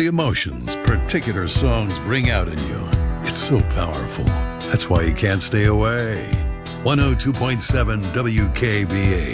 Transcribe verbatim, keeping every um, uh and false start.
the emotions particular songs bring out in you. It's so powerful. That's why you can't stay away. one oh two point seven W K B A